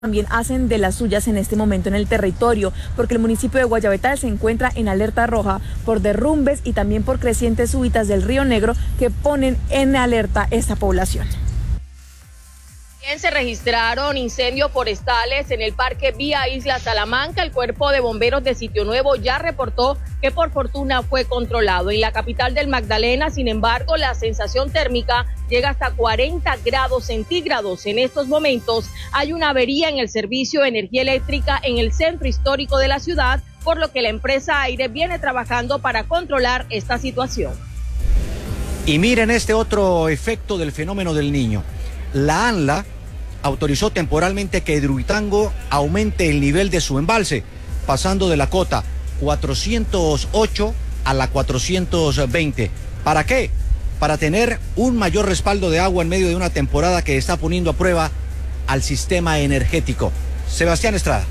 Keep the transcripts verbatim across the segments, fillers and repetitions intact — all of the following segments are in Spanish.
también hacen de las suyas en este momento en el territorio, porque el municipio de Guayabetal se encuentra en alerta roja por derrumbes y también por crecientes súbitas del Río Negro que ponen en alerta esta población. También se registraron incendios forestales en el Parque Vía Isla Salamanca. El Cuerpo de Bomberos de Sitio Nuevo ya reportó que por fortuna fue controlado. En la capital del Magdalena, sin embargo, la sensación térmica llega hasta cuarenta grados centígrados. En estos momentos hay una avería en el servicio de energía eléctrica en el centro histórico de la ciudad, por lo que la empresa Aire viene trabajando para controlar esta situación. Y miren este otro efecto del fenómeno del Niño. La ANLA autorizó temporalmente que Hidroituango aumente el nivel de su embalse, pasando de la cota cuatrocientos ocho a la cuatrocientos veinte. ¿Para qué? Para tener un mayor respaldo de agua en medio de una temporada que está poniendo a prueba al sistema energético. Sebastián Estrada.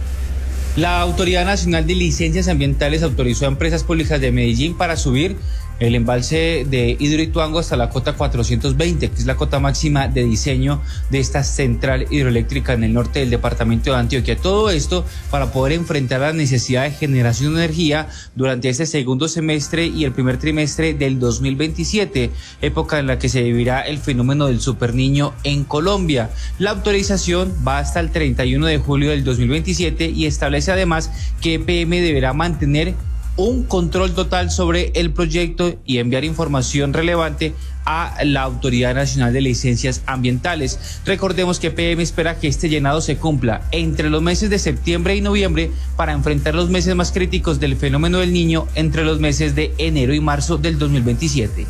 La Autoridad Nacional de Licencias Ambientales autorizó a empresas públicas de Medellín para subir el embalse de Hidroituango hasta la cota cuatrocientos veinte, que es la cota máxima de diseño de esta central hidroeléctrica en el norte del departamento de Antioquia. Todo esto para poder enfrentar la necesidad de generación de energía durante este segundo semestre y el primer trimestre del dos mil veintisiete, época en la que se vivirá el fenómeno del superniño en Colombia. La autorización va hasta el treinta y uno de julio del dos mil veintisiete y establece además que E P M deberá mantener un control total sobre el proyecto y enviar información relevante a la Autoridad Nacional de Licencias Ambientales. Recordemos que E P M espera que este llenado se cumpla entre los meses de septiembre y noviembre para enfrentar los meses más críticos del fenómeno del Niño entre los meses de enero y marzo del dos mil veintisiete.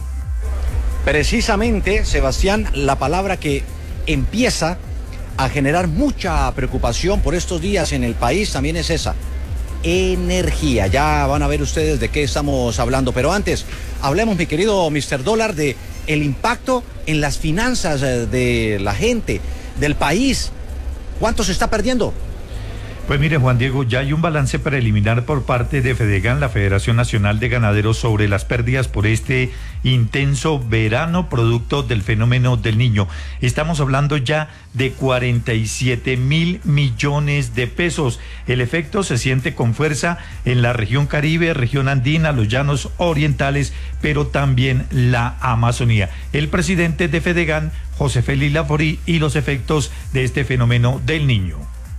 Precisamente, Sebastián, la palabra que empieza a generar mucha preocupación por estos días en el país también es esa: energía. Ya van a ver ustedes de qué estamos hablando, pero antes hablemos, mi querido mister Dólar, de el impacto en las finanzas de la gente, del país. ¿Cuánto se está perdiendo? Pues mire, Juan Diego, ya hay un balance preliminar por parte de FEDEGAN, la Federación Nacional de Ganaderos, sobre las pérdidas por este intenso verano producto del fenómeno del Niño. Estamos hablando ya de cuarenta y siete mil millones de pesos. El efecto se siente con fuerza en la región Caribe, región andina, los llanos orientales, pero también la Amazonía. El presidente de FEDEGAN, José Félix Laforí, y los efectos de este fenómeno del Niño.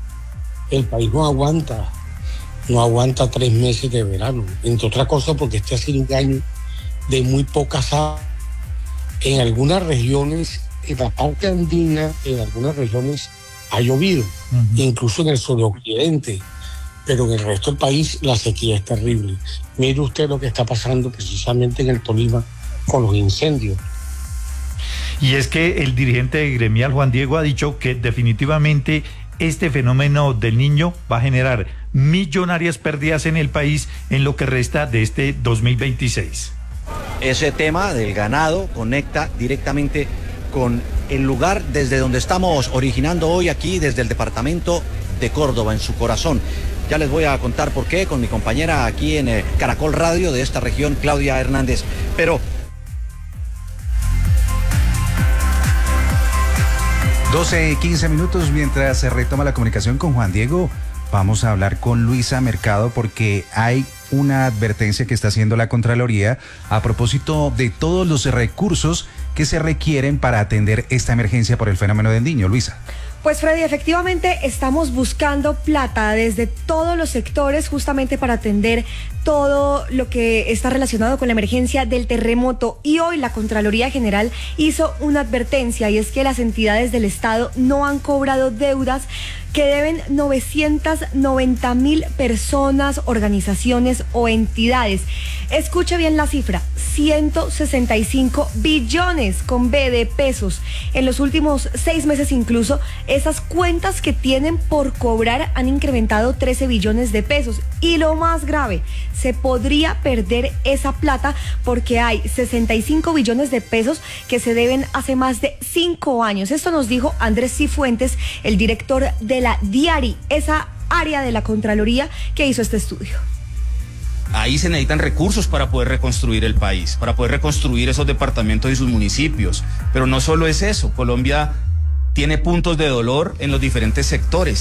El país no aguanta, no aguanta tres meses de verano, entre otras cosas porque este ha sido un año de muy pocas aguas. En algunas regiones, en la parte andina, en algunas regiones ha llovido, uh-huh. incluso en el suroccidente, pero en el resto del país la sequía es terrible. Mire usted lo que está pasando precisamente en el Tolima con los incendios. Y es que el dirigente gremial, Juan Diego, ha dicho que definitivamente este fenómeno del Niño va a generar millonarias pérdidas en el país en lo que resta de este dos mil veintiséis. Ese tema del ganado conecta directamente con el lugar desde donde estamos originando hoy aquí, desde el departamento de Córdoba, en su corazón. Ya les voy a contar por qué con mi compañera aquí en eh, Caracol Radio de esta región, Claudia Hernández. Pero doce y quince minutos, mientras se retoma la comunicación con Juan Diego, vamos a hablar con Luisa Mercado porque hay una advertencia que está haciendo la Contraloría a propósito de todos los recursos que se requieren para atender esta emergencia por el fenómeno del Niño. Luisa. Pues Freddy, efectivamente estamos buscando plata desde todos los sectores justamente para atender todo lo que está relacionado con la emergencia del terremoto, y hoy la Contraloría General hizo una advertencia, y es que las entidades del Estado no han cobrado deudas que deben novecientas noventa mil personas, organizaciones o entidades. Escuche bien la cifra: ciento sesenta y cinco billones con B de pesos. En los últimos seis meses incluso, esas cuentas que tienen por cobrar han incrementado trece billones de pesos. Y lo más grave, se podría perder esa plata porque hay sesenta y cinco billones de pesos que se deben hace más de cinco años. Esto nos dijo Andrés Cifuentes, el director de la DIARI, esa área de la Contraloría que hizo este estudio. Ahí se necesitan recursos para poder reconstruir el país, para poder reconstruir esos departamentos y sus municipios. Pero no solo es eso, Colombia tiene puntos de dolor en los diferentes sectores.